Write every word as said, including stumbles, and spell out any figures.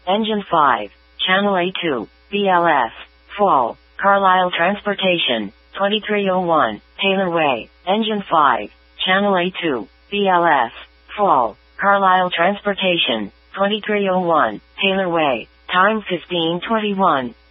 Engine five, Channel A two, B L S, Fall, Carlisle Transportation, twenty-three oh one, Taylor Way. Engine five, Channel A two, B L S, Fall, Carlisle Transportation, twenty-three oh one, Taylor Way. Time fifteen twenty-one.